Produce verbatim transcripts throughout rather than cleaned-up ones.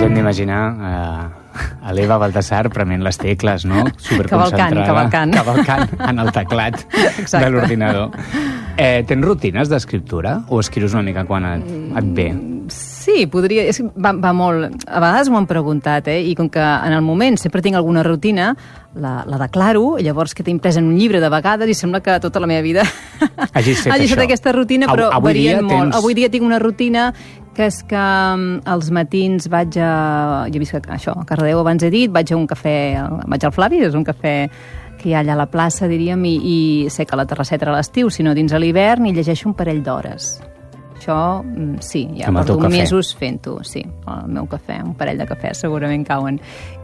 hem d'imaginar eh, a l'Eva Baltasar prement les tecles, no? Cavalcant, cavalcant. Cavalcant en el teclat Exacte. de l'ordinador. Eh, tens rutines d'escriptura o escrius una mica quan et, et ve? Sí, podria... És, va, va molt... A vegades m'ho han preguntat, eh? I com que en el moment sempre tinc alguna rutina, la, la declaro, llavors que t'he imprès en un llibre de vegades i sembla que tota la meva vida hagis fet hagi estat aquesta rutina, però avui varien molt. Tens... Avui dia tinc una rutina que és que um, als matins vaig a... Jo he vist que això, a Cardedeu abans he dit, vaig a un cafè, vaig al Flavi, és un cafè que hi ha allà a la plaça, diríem, i, i sé que la terrasseta era a l'estiu, sinó dins a l'hivern, i llegeixo un parell d'hores. Això, sí, ja porto mesos fent-ho, sí, el meu cafè, un parell de cafès segurament cauen.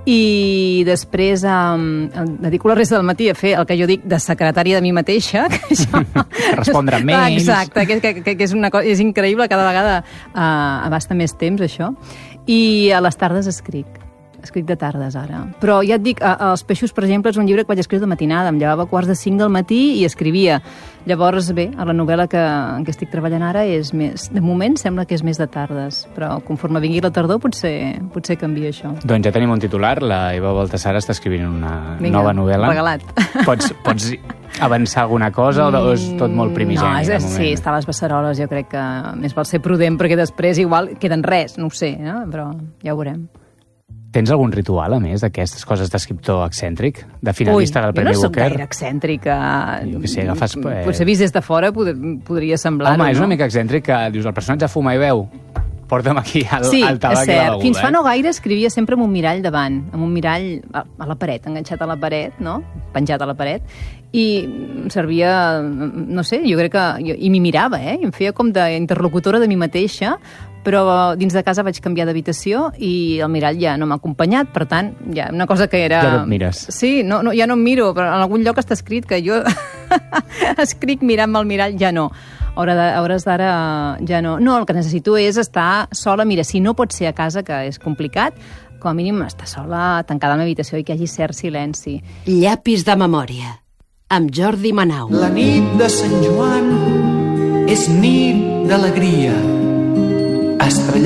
I després um, dedico la resta del matí a fer el que jo dic de secretària de mi mateixa. Que això... Respondre menys. Exacte, que, que, que és, una cosa, és increïble, cada vegada uh, abasta més temps, això. I a les tardes escric. Escric de tardes, ara. Però ja et dic, Els peixos, per exemple, és un llibre que vaig escriure de matinada. Em llevava a quarts de cinc del matí i escrivia. Llavors, bé, a la novel·la que, en què estic treballant ara és més... De moment sembla que és més de tardes, però conforme vingui la tardor potser, potser canvia això. Doncs ja tenim un titular. La Eva Baltasar està escrivint una Vinga, nova novel·la. Regalat. Pots, pots avançar alguna cosa o és tot molt primigeni? No, és, sí, està a les beceroles. Jo crec que més val ser prudent perquè després igual queden res, no ho sé, no? Però ja ho veurem. Tens algun ritual, a més, d'aquestes coses d'escriptor excèntric? De finalista Ui, del Premi Booker? Ui, jo no soc gaire excèntrica. Jo què sé, agafes... Eh... Potser vist des de fora pod podria semblar-ho, Home, és no? una mica excèntric que dius, el personatge fuma i veu. Porta'm aquí el, sí, el tabac i la beguda. Fins fa eh? no gaire escrivia sempre amb un mirall davant, amb un mirall a, a la paret, enganxat a la paret, no? Penjat a la paret, i servia, no sé, jo crec que... Jo, i m'hi mirava, eh? I em feia com d'interlocutora de mi mateixa, però dins de casa vaig canviar d'habitació i el mirall ja no m'ha acompanyat, per tant, ja una cosa que era... Ja no et mires. Sí, no, no, ja no em miro, però en algun lloc està escrit que jo escric mirant-me al mirall, ja no. A hores d'ara ja no. No, el que necessito és estar sola. Mira, si no pot ser a casa, que és complicat, com a mínim estar sola, tancada a la meva habitació i que hi hagi cert silenci. Llapis de memòria, amb Jordi Manau. La nit de Sant Joan és nit d'alegria. Estrellat